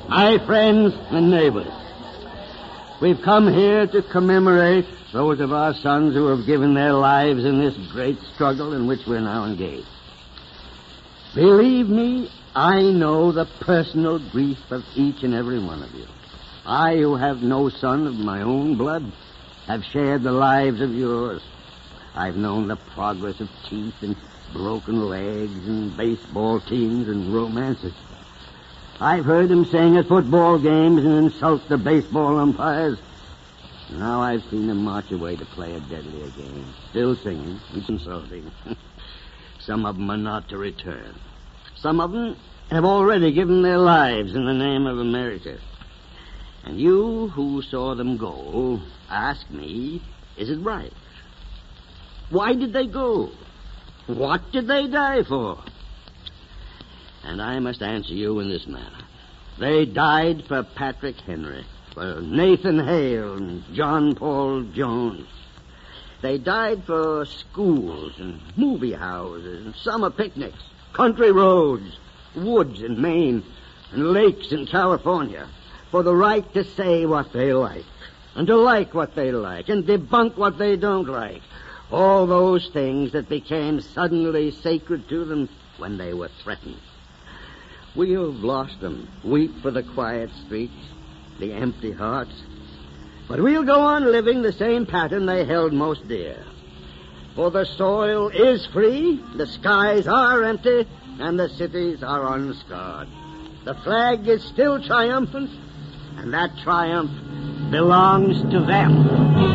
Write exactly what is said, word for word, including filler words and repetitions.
My friends and neighbors, we've come here to commemorate those of our sons who have given their lives in this great struggle in which we're now engaged. Believe me, I know the personal grief of each and every one of you. I, who have no son of my own blood, have shared the lives of yours. I've known the progress of teeth and broken legs and baseball teams and romances. I've heard them sing at football games and insult the baseball umpires. Now I've seen them march away to play a deadlier game, still singing and insulting. Some of them are not to return. Some of them have already given their lives in the name of America. And you who saw them go, ask me, is it right? Why did they go? What did they die for? And I must answer you in this manner. They died for Patrick Henry, for Nathan Hale and John Paul Jones. They died for schools and movie houses and summer picnics, country roads, woods in Maine, and lakes in California, for the right to say what they like, and to like what they like, and debunk what they don't like. All those things that became suddenly sacred to them when they were threatened. We have lost them. Weep for the quiet streets, the empty hearts. But we'll go on living the same pattern they held most dear. For the soil is free, the skies are empty, and the cities are unscarred. The flag is still triumphant, and that triumph belongs to them.